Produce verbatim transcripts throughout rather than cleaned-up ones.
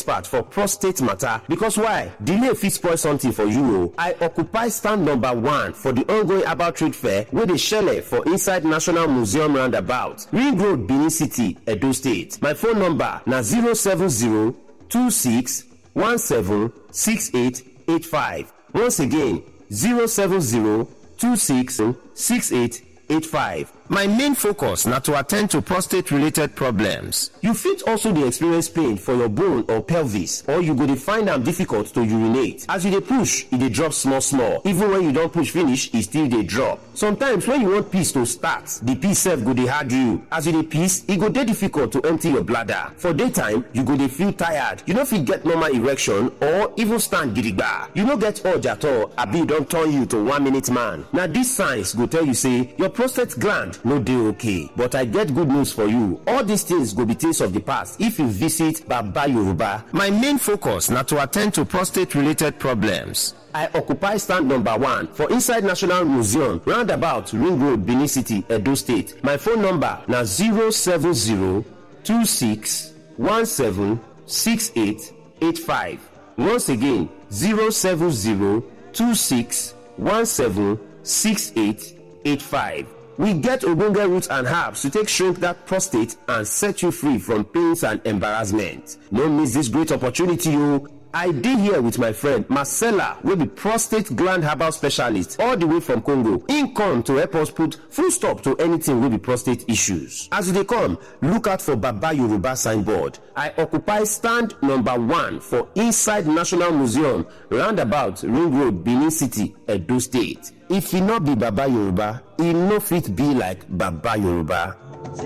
expert for prostate matter. Because why? Delay fit spoil something for you. I occupy stand number one for the ongoing herbal trade fair wey dey shele for inside National Museum roundabout, Ring Road, Benin City, Edo State. My phone number na zero seven zero two six one seven six eight eight five. Once again, zero seven zero two six six eight eight five. My main focus na to attend to prostate related problems. You fit also dey experience pain for your bone or pelvis, or you go dey find am difficult to urinate. As you dey push, e dey drop small small. Even when you don push finish, e still dey drop. Sometimes when you want piss to start, the piss sef go dey hard you. As you dey piss, e go dey difficult to empty your bladder. For daytime, you go dey feel tired. You no fit get normal erection or even stand gidigba. You no get urge at all, abi e don turn you to one minute man. Na these signs go tell you say your prostate gland no dey okay. But I get good news for you. All these things go be things of the past if you visit Baba Yoruba. My main focus na to attend to prostate related problems. I occupy stand number one for inside National Museum, roundabout Ring Road, Benin City, Edo State. My phone number na zero seven zero two six one seven six eight eight five. Once again, zero seven zero two six one seven six eight eight five. We get ogbonge roots and herbs to take shrink that prostate and set you free from pains and embarrassment. No miss this great opportunity, you. I did here with my friend Marcella, will be prostate gland herbal specialist all the way from Congo. In come to help us put full stop to anything will be prostate issues. As they come, look out for Baba Yoruba signboard. I occupy stand number one for inside National Museum, roundabout Ring Road, Benin City, Edo State. If he not be Baba Yoruba, he no fit be like Baba Yoruba.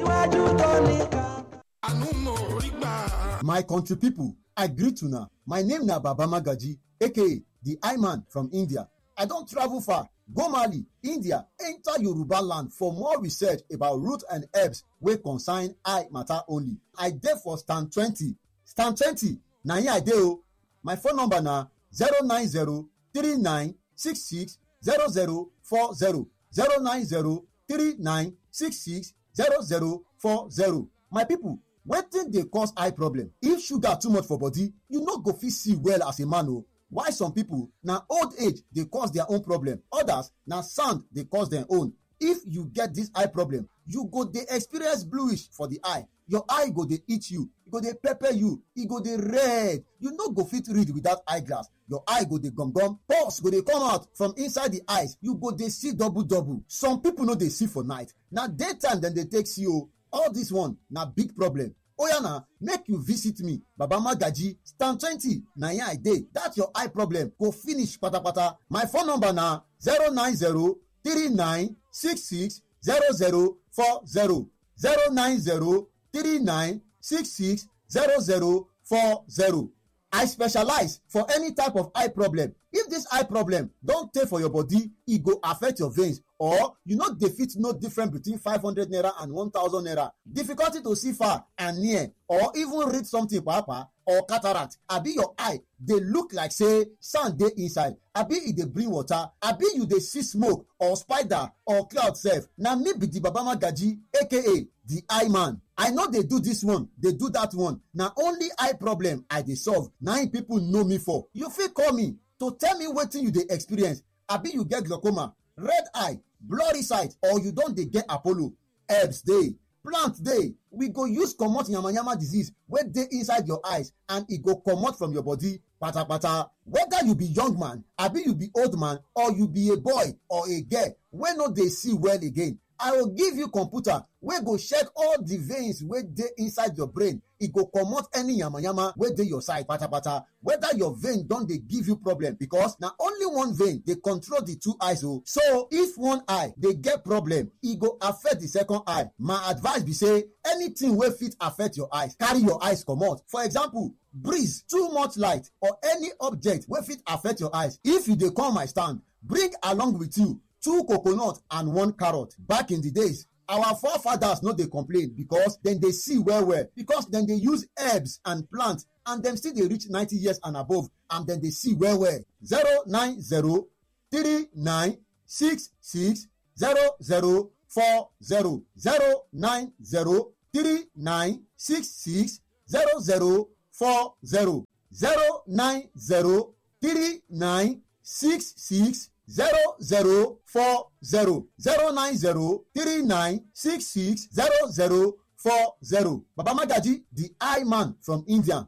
My country people, I greet you now. My name na Baba Magaji, aka the I-Man from India. I don't travel far. Go Mali, India, enter Yoruba land for more research about root and herbs wey concern eye matter only. I dey for stand twenty. Stand twenty, na here I dey o. My phone number na zero nine zero three nine six six zero zero four zero zero nine zero three nine six six zero zero four zero. My people, wetin dey cause eye problem? If sugar too much for body, you no go fit see well as a man o. Why some people na old age dey cause their own problem, others na sand dey cause their own. If you get this eye problem, you go dey experience bluish for the eye. Your eye go dey itch you, e go dey pepper you, e go dey red. You no go fit read without eyeglass. Your eye go dey gum gum, pulse go dey come out from inside the eyes. You go dey see double double. Some people no dey see for night. Na daytime dem dey take see o. All this one na big problem. Oya na, make you visit me, Baba Magaji, stand twenty, na here I dey. That your eye problem go finish patapata. My phone number na zero nine zero three nine six six zero zero four zero zero nine zero three nine six six zero zero four zero. I specialize for any type of eye problem. If this eye problem don tey for your body, e go affect your veins, or you no dey fit know difference between five hundred naira and one thousand naira. Difficulty to see far and near, or even read something papa, or cataract. Abi your eye dey look like say sand dey inside, abi e dey bring water, abi you dey see smoke or spider or cloud sef. Na me be the Baba Magaji, aka the eye man. I no dey do this one, dey do that one. Na only eye problem I dey solve. Na im people know me for. You fit call me to tell me wetin you dey experience. Abi you get glaucoma, red eye, blurry sight, or you don dey get Apollo. Herbs dey, plant dey. We go use comot yamayama disease wey dey inside your eyes, and e go comot from your body patapata. Whether you be young man, abi you be old man, or you be a boy or a girl wey no dey see well again, I will give you computer wey go check all the veins wey dey inside your brain. E go comot any yamayama wey dey your side patapata. Whether your vein don dey give you problem, because na only one vein dey control the two eyes o. So if one eye dey get problem, e go affect the second eye. My advice be say anything wey fit affect your eyes, carry your eyes comot. For example, breeze, too much light, or any object wey fit affect your eyes. If you dey come my stand, bring along with you two coconut and one carrot. Back in the days, our forefathers no dey complain because dem dey see well well, because dem dey use herbs and plants, and dem still dey reach ninety years and above, and dem dey see well well. zero nine zero three nine six six zero zero four zero zero nine zero three nine six six zero zero four zero zero nine zero three nine six six zero zero four zero zero nine zero three nine six six zero zero four zero. Baba Magaji, the eye man from India.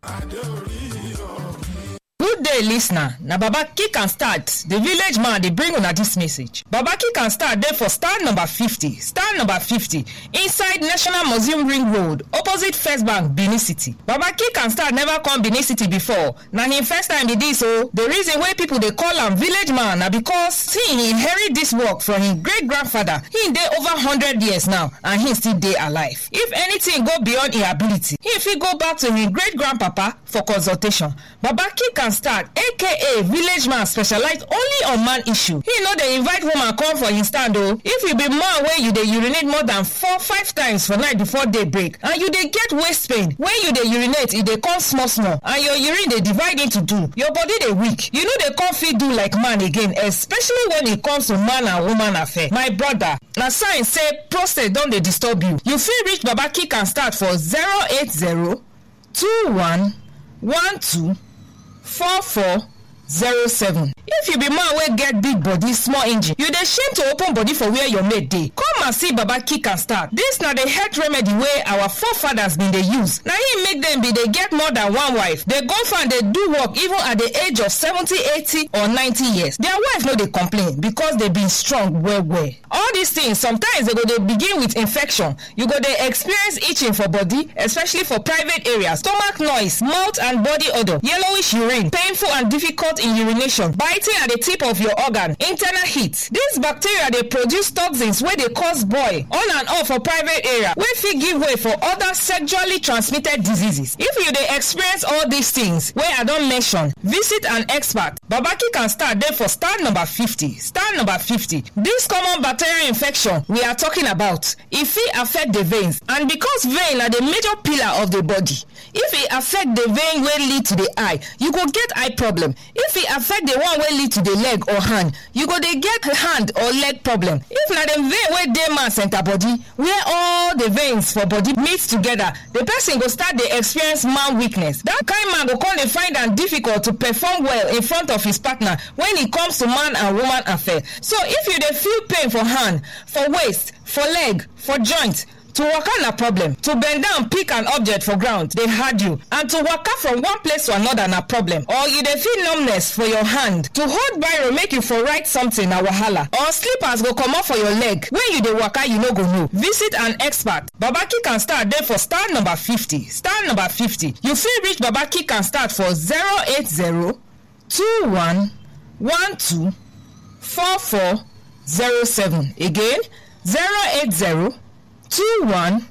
Good day, listener. Na Baba Kick and Start, the village man, they bring on this message. Baba Kick and Start there for star number fifty. Star number fifty inside National Museum Ring Road, opposite First Bank, Benin City. Baba Kick and Start never come Benin City before. Na him first time did this, so the reason why people they call him village man na because he inherit this work from his great grandfather. He dey over hundred years now, and he still dey alive. If anything go beyond his ability, he fit go back to his great grandpapa for consultation. Baba Kick and Start, aka village man, specialize only on man issue. He know they invite woman come for his stand o. If you be man wey you dey urinate more than four five times for night before day break, and you dey get waist pain when you dey urinate, e dey come small small, and your urine dey divide into two, your body dey weak, you no dey come fit do like man again, especially when e comes to man and woman affair. My brother, na sign say prostate don dey disturb you. You fit reach Baba Kick and Start for zero eight zero two one one two four four zero seven. If you be man wey get big body, small engine, you dey shame to open body for where your mate dey, come and see Baba Kick and Start. This na the health remedy wey our forefathers been dey use. Na him make them be dey get more than one wife. They go find dey do work even at the age of seventy, eighty or ninety years. Their wife no dey complain because they been strong well well. All these things, sometimes they go dey begin with infection. You go dey experience itching for body, especially for private areas, stomach noise, mouth and body odor, yellowish urine, painful and difficult in urination, biting at the tip of your organ, internal heat. These bacteria dey produce toxins wey dey cause boil on and off for private area, wey fit give way for other sexually transmitted diseases. If you dey experience all these things wey I don mention, visit an expert. Baba Kick and Start dey for star number fifty. Star number fifty. This common bacterial infection we are talking about, e fit affect the veins, and because vein na the major pillar of the body, if e affect the vein wey lead to the eye, you go get eye problem. If e affect the one wey lead to the leg or hand, you go dey get hand or leg problem. If na the vein wey dey man center body, where all the veins for body meet together, the person go start dey experience man weakness. That kind man go come dey find am difficult to perform well in front of his partner when e comes to man and woman affair. So if you dey feel pain for hand, for waist, for leg, for joint, to waka na problem, to bend down pick an object for ground dey hard you, and to waka from one place to another na problem, or you dey feel numbness for your hand, to hold biro make you for write something na wahala, or slippers go comot for your leg when you dey waka you no go know. Visit an expert. Baba Kick and Start dey for star number fifty. Star number fifty. You fit reach Baba Kick and Start for zero eight zero two one one two four four zero seven. Again, zero eight zero two one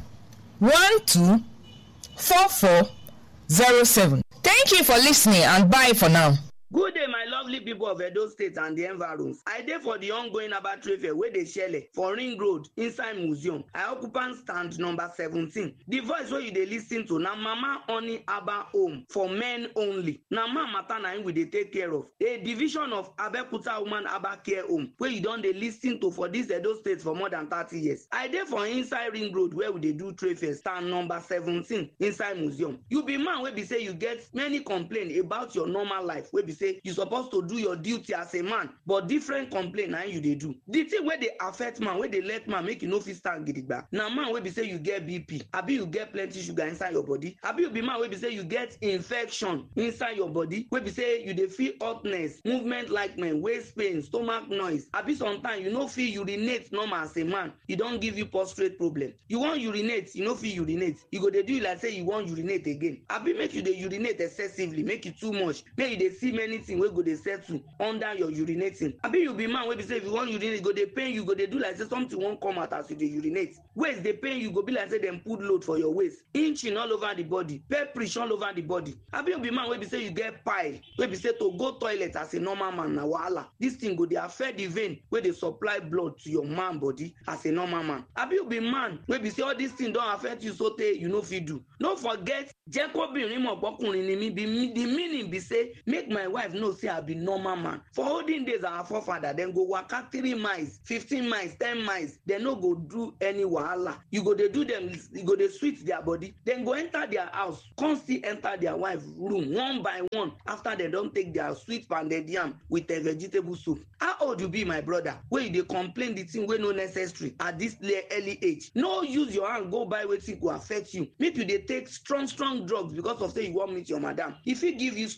one two four four zero seven. Thank you for listening, and bye for now. Good day, my lovely people of Edo State and the environs. I dey for the ongoing Aba Trade Fair wey dey shele for Ring Road inside museum. I occupy stand number seventeen. The voice wey you dey lis ten to na Mama Honey Aba Home for men only. Na man matter na him we dey take care of. A division of Abeokuta Woman Aba Care Home wey you don dey lis ten to for this Edo State for more than thirty years. I dey for inside Ring Road where we dey do trade fair, stand number seventeen inside museum. You be man wey be say you get many complaints about your normal life, wey be say you supposed to do your duty as a man, but different complaint na you dey do. The thing wey dey affect man, wey dey let man make you no fit stand gidigba, na man wey be say you get B P, abi you get plenty sugar inside your body, abi you be man wey be say you get infection inside your body, wey be say you dey feel hotness, movement likeness, waist pain, stomach noise, abi sometimes you no fit urinate normal as a man, e don give you prostate problem. You wan urinate, you no fit urinate, you go dey do you like say you wan urinate again, abi make you dey urinate excessively, make e too much, make you dey see many things wey go dey settle under your urinating. Abi you be man wey be say if you wan urinate, go dey pain you, go dey do like say something wan come out as you dey urinate. Waist dey pain you, go be like say dem put load for your waist. Inching all over the body, pepperish all over the body. Abi you be man wey be say you get pile, wey be say to go toilet as a normal man na wahala. This thing go dey affect the vein wey dey supply blood to your man body as a normal man. Abi you be man wey be say all these things don affect you so tey you no fit do. No forget jekobinrin mo gbokunrin ni mi, be the meaning be say make my wife know say I be normal man. For olden days our forefather dem go waka three miles, fifteen miles, ten miles, dem no go do any wahala. You go dey do dem, you go dey sweet their body, dem go enter their house, come still enter their wife room one by one after dem don take their sweet pounded yam with a vegetable soup. How old you be, my brother, wey you dey complain the thing wey no necessary at this early age? No use your hand go buy wetin go affect you. Make you dey take strong strong drugs because of say you wan meet your madam. E fit give you